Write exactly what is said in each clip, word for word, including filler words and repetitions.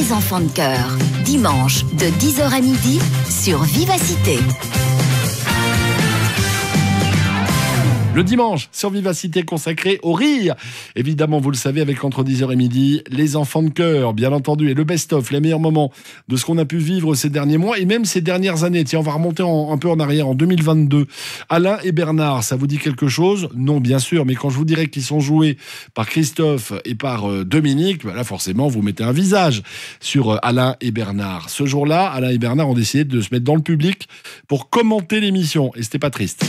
Les enfants de cœur. Dimanche de dix heures à midi sur Vivacité. Le dimanche, sur Vivacité, consacré au rire. Évidemment, vous le savez, avec entre dix heures et midi, les enfants de cœur, bien entendu, et le best-of, les meilleurs moments de ce qu'on a pu vivre ces derniers mois et même ces dernières années. Tiens, on va remonter en, un peu en arrière, en deux mille vingt-deux. Alain et Bernard, ça vous dit quelque chose ? Non, bien sûr, mais quand je vous dirai qu'ils sont joués par Christophe et par euh, Dominique, bah là, forcément, vous mettez un visage sur euh, Alain et Bernard. Ce jour-là, Alain et Bernard ont décidé de se mettre dans le public pour commenter l'émission, et c'était pas triste.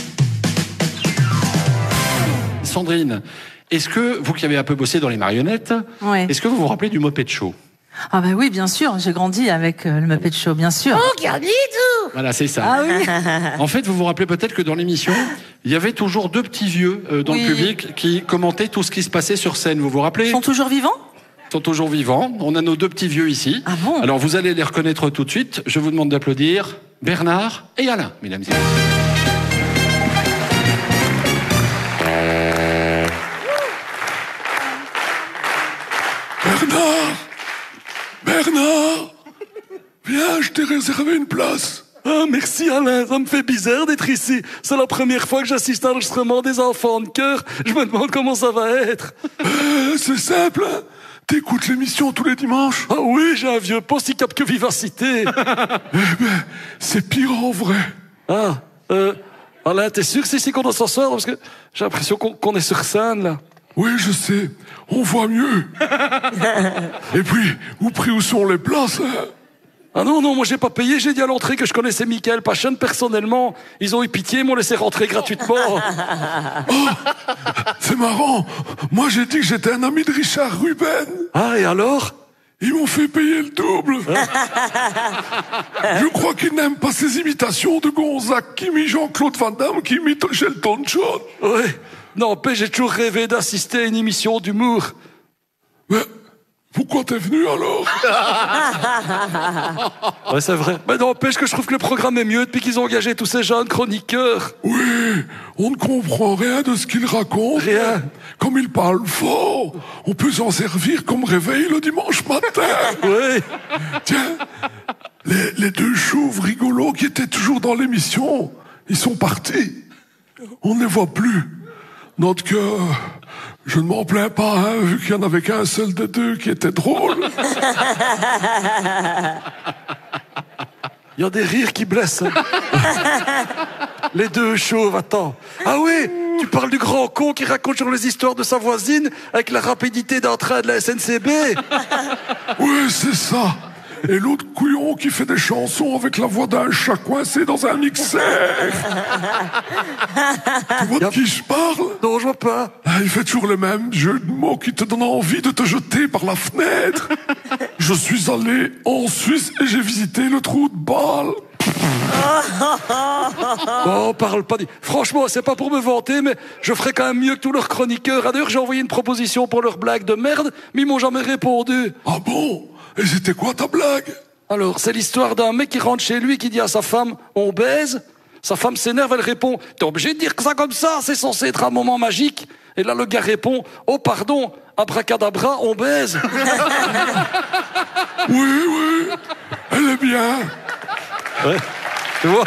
Sandrine, est-ce que, vous qui avez un peu bossé dans les marionnettes, Ouais. est-ce que vous vous rappelez du Muppet Show ? Ah bah oui, bien sûr, j'ai grandi avec euh, le Muppet Show, bien sûr. Oh, Gabidou ! Voilà, c'est ça. Ah oui. En fait, vous vous rappelez peut-être que dans l'émission, il y avait toujours deux petits vieux euh, dans Oui. le public qui commentaient tout ce qui se passait sur scène. Vous vous rappelez ? Ils sont toujours vivants ? Ils sont toujours vivants. On a nos deux petits vieux ici. Ah bon ? Alors, vous allez les reconnaître tout de suite. Je vous demande d'applaudir Bernard et Alain, mesdames et messieurs. Bernard Bernard Viens, je t'ai réservé une place. Ah, merci Alain, ça me fait bizarre d'être ici. C'est la première fois que j'assiste à l'enregistrement des enfants de cœur. Je me demande comment ça va être. Euh, c'est simple, hein. T'écoutes l'émission tous les dimanches. Ah oui, j'ai un vieux poste qui capte que Vivacité. Eh ben, c'est pire en vrai. Ah, euh, Alain, t'es sûr que c'est ici qu'on doit s'asseoir? Parce que j'ai l'impression qu'on qu'on est sur scène, là. Oui, je sais, on voit mieux. Et puis, où pris où sont les places, hein? Ah non, non, moi j'ai pas payé, j'ai dit à l'entrée que je connaissais Michael Pachen personnellement. Ils ont eu pitié, ils m'ont laissé rentrer gratuitement. Oh, c'est marrant. Moi, j'ai dit que j'étais un ami de Richard Ruben. Ah, et alors? Ils m'ont fait payer le double. Je crois qu'ils n'aiment pas ces imitations de Gonzague qui imite Jean-Claude Van Damme, qui imite Shelton John. Ouais. Non, mais j'ai toujours rêvé d'assister à une émission d'humour. Mais pourquoi t'es venu alors? Ouais, c'est vrai. Mais n'empêche que je trouve que le programme est mieux depuis qu'ils ont engagé tous ces jeunes chroniqueurs. Oui, on ne comprend rien de ce qu'ils racontent. Rien. Comme ils parlent fort, on peut s'en servir comme réveil le dimanche matin. Oui. Tiens, les, les deux chauves rigolos qui étaient toujours dans l'émission, ils sont partis. On ne les voit plus. Note que je ne m'en plains pas, hein, vu qu'il n'y en avait qu'un seul des deux qui était drôle. Il y a des rires qui blessent. Hein. Les deux chauves, attends. Ah oui, tu parles du grand con qui raconte sur les histoires de sa voisine avec la rapidité d'un train de la S N C B. Oui, c'est ça. Et l'autre couillon qui fait des chansons avec la voix d'un chat coincé dans un mixeur. Tu vois de qui je parle? Non, je vois pas. Ah, il fait toujours le même jeu de mots qui te donne envie de te jeter par la fenêtre. Je suis allé en Suisse et j'ai visité le trou de balle. Oh, parle pas. Franchement, c'est pas pour me vanter, mais je ferais quand même mieux que tous leurs chroniqueurs. D'ailleurs, j'ai envoyé une proposition pour leur blague de merde, mais ils m'ont jamais répondu. Ah bon? Et c'était quoi ta blague? Alors, c'est l'histoire d'un mec qui rentre chez lui, qui dit à sa femme « on baise ». Sa femme s'énerve, elle répond « t'es obligé de dire ça comme ça, c'est censé être un moment magique ». Et là, le gars répond « oh pardon, abracadabra, on baise ». Oui, oui, elle est bien. Ouais, tu vois.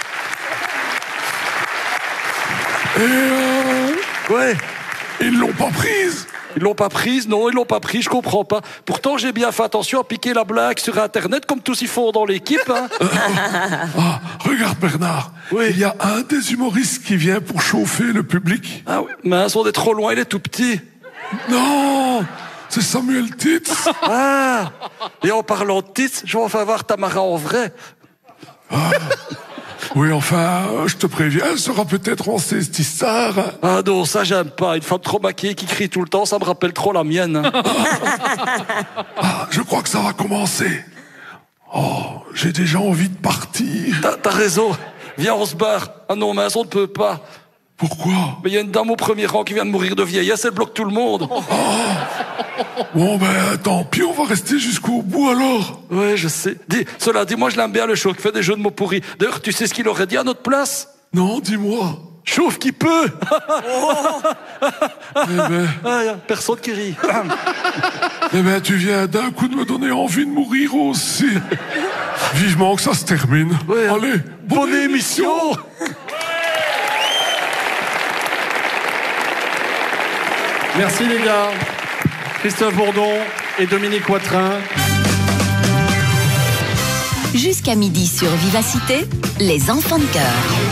Et euh... Ouais. Ils l'ont pas prise. Ils l'ont pas prise, non, ils l'ont pas pris, je comprends pas. Pourtant, j'ai bien fait attention à piquer la blague sur Internet, comme tous y font dans l'équipe, hein. Ah, regarde Bernard, Oui. il y a un des humoristes qui vient pour chauffer le public. Ah oui, mince, on est trop loin, il est tout petit. Non, c'est Samuel Titz. Ah. Et en parlant de titres, je vais enfin voir Tamara en vrai. Oui, enfin, euh, je te préviens, elle sera peut-être en cestissard. Ah non, ça j'aime pas. Une femme trop maquillée qui crie tout le temps, ça me rappelle trop la mienne. Hein. Ah, je crois que ça va commencer. Oh, j'ai déjà envie de partir. T'as, t'as raison. Viens, on se barre. Ah non, mince, on ne peut pas. Pourquoi? Mais il y a une dame au premier rang qui vient de mourir de vieillesse, elle bloque tout le monde. Bon, ben, tant pis, on va rester jusqu'au bout alors. Ouais, je sais. Dis, cela dit, moi je l'aime bien le show, qui fait des jeux de mots pourris. D'ailleurs, tu sais ce qu'il aurait dit à notre place? Non, dis-moi. Chauve qui peut. Eh ben, Ah, y a personne qui rit. eh ben, tu viens d'un coup de me donner envie de mourir aussi. Vivement que ça se termine. Ouais, hein. Allez, Bonne émission. Merci les gars. Christophe Bourdon et Dominique Watrin. Jusqu'à midi sur Vivacité, les enfants de cœur.